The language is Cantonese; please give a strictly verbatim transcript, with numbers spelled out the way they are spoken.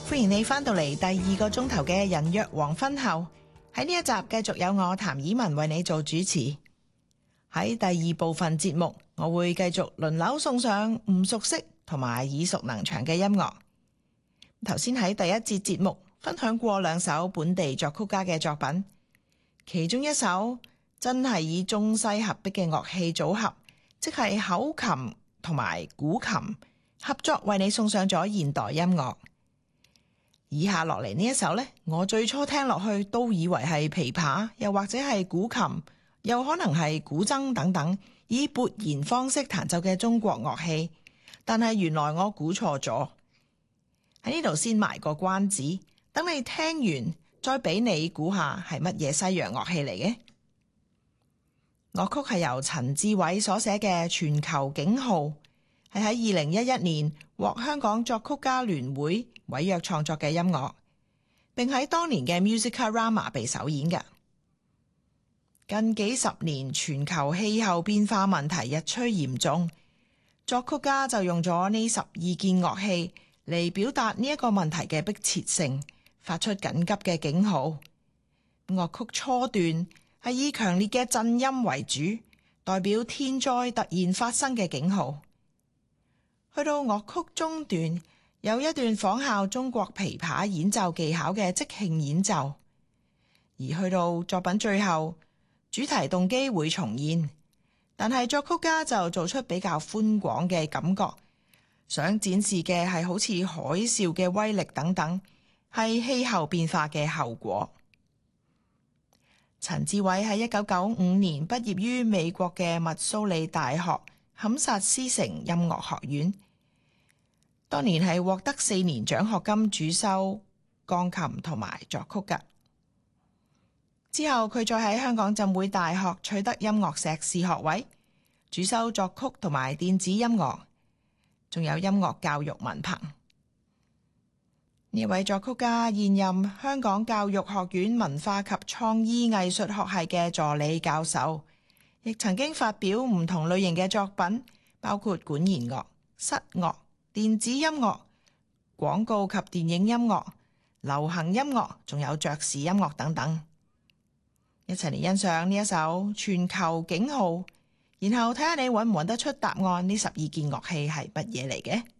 歡迎你返到嚟第二個鐘頭嘅人約黃昏後，喺呢一集繼續有我譚以文為你做主持。喺第二部分節目，我會繼續輪流送上唔熟悉同埋耳熟能詳嘅音樂。頭先喺第一節節目分享過兩首本地作曲家嘅作品，其中一首真係以中西合璧嘅樂器組合，即係口琴同埋古琴合作為你送上咗現代音樂。以下落嚟呢一首呢，我最初聽落去都以為係琵琶，又或者係古琴，又可能係古箏等等，以撥弦方式彈奏嘅中國樂器。但係原來我估錯咗。喺呢度先埋個關子，等你聽完再俾你估下係乜嘢西洋樂器嚟嘅。樂曲係由陳志偉所寫嘅《全球警號》，係喺二零一一年獲香港作曲家聯會委約創作嘅音樂，並喺當年嘅 Musicrama 被首演嘅。近幾十年全球氣候變化問題日趨嚴重，作曲家就用咗呢十二件樂器嚟表達呢一個問題嘅迫切性，發出緊急嘅警號。樂曲初段係以強烈嘅震音為主，代表天災突然發生嘅警號。去到樂曲中段，有一段仿效中國琵琶演奏技巧嘅即興演奏，而去到作品最後，主題動機會重現，但係作曲家就做出比較寬廣嘅感覺，想展示嘅係好似海嘯嘅威力等等，係氣候變化嘅後果。陳志偉喺一九九五年畢業於美國嘅密蘇里大學坎薩斯城音樂學院，當年係獲得四年獎學金，主修鋼琴同埋作曲㗎。之後佢再喺香港浸會大學取得音樂碩士學位，主修作曲同埋電子音樂，仲有音樂教育文憑。呢位作曲家現任香港教育學院文化及創意藝術學系嘅助理教授，亦曾經發表唔同類型嘅作品，包括管弦樂、室樂、電子音樂、廣告及電影音樂、流行音樂，仲有爵士音樂等等。一齊嚟欣賞呢一首《全球警號》，然後睇下你揾唔揾得出答案，呢十二件樂器係乜嘢嚟嘅？